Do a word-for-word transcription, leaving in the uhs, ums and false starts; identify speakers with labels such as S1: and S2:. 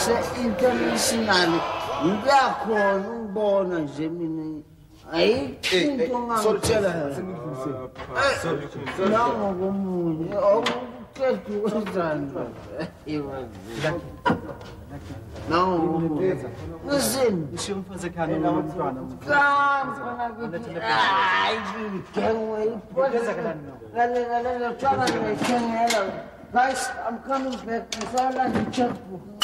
S1: se-international ngiyakhona ngibona nje mina ayikho into ngangitshela nangokomunye okuqeda ukwenzani nangokomunye listen Guys, I'm coming back. I saw like a checkbook.